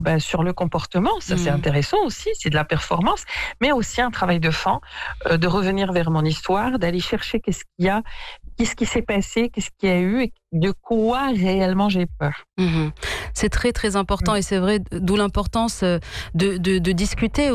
sur le comportement, ça c'est intéressant aussi, c'est de la performance, mais aussi un travail de fond, de revenir vers mon histoire, d'aller chercher qu'est-ce qu'il y a, qu'est-ce qui s'est passé, qu'est-ce qu'il y a eu et de quoi réellement j'ai peur. C'est très très important et c'est vrai, d'où l'importance de discuter